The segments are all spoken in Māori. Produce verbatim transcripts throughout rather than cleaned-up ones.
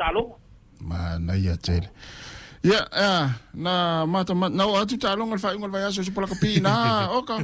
talo. Mana ia tele. Ya, ya, na mata na o atu talo ngal fa ngal vai aso pola kapina. Oka.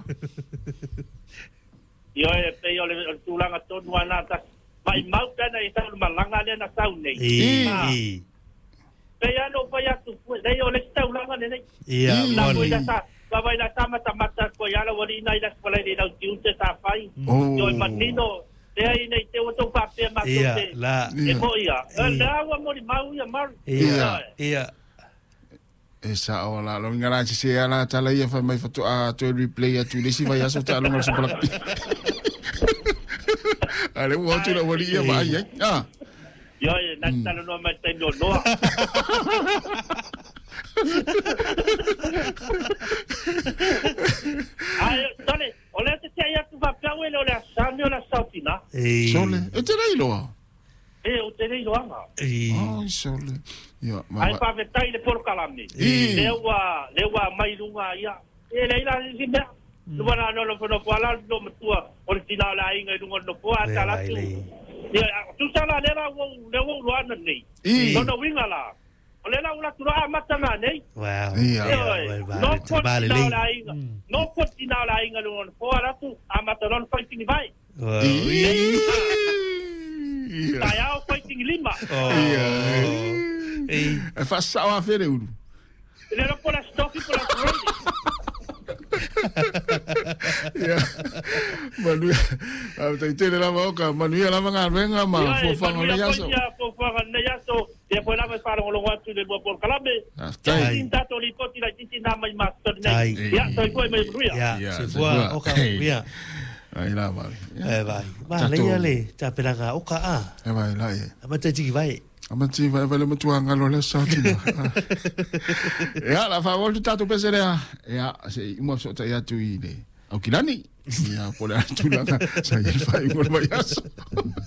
Yo e pe yo le tulanga tonu ana ta mai mau kana i tau malanga le na tau nei. I. Pe ya no pa ya tu le yo le tau langa le nei. Ia, la moli. Va vai la sama tamata ko ya la wali na ila skola le dau tiunte ta fai. Yo manino e ai nei te o to pape ma Ia, te. la. E mo ia. La wa mo mau ia mar. Ia, ia. Esa o la lo ngara si se ala tala ia fa mai fatu a to replay a tu lesi vai aso talo ngal sopola kapi. Ale wo tu la wali ia vai ai. Ah. Yo na talo no ma te no no. Ai, dale, olha te te ia tu va pau ele olha sami olha sautina. Sole, e te rei loa. E o te rei loa. Ai, sole. Ia, ma. Ai pa vetai le por kalame. Lewa, lewa mai lunga ia. E le ila si me. No bana no lo no pala no tua original la inga lunga no po ata la tu. Ia, tu sala le la wo le wo lo ana nei. No no winga la. Ole la ula tura matanga nei. Wow. No pot na la inga. No pot na la inga lunga po ala tu amataron fighting vai. Tai au fighting lima. E fa sa fere ulu. Ele era por as toque por as rodas. Ya. Manu. Ah, tai tele la boca, Manu la manga venga ma fo fa no ya so. Ya fo fa no ya so. E poi la me fare lo guatu del por calabe. Tai. Tintato li poti la tinta mai master nei. Ya, so poi me ruia. Ya, se fue oka ruia. Ai la vai. Eh vai. Va le ale, ta pelanga oka a. Eh vai la e. Amata tiki vai. Amati vai vai le mutua ngalo le satina. Ya la favor tu tato pesere. Ya se mo so ta ya tu ide. Au kilani. Ya por la tu la sa il fai por vayaso.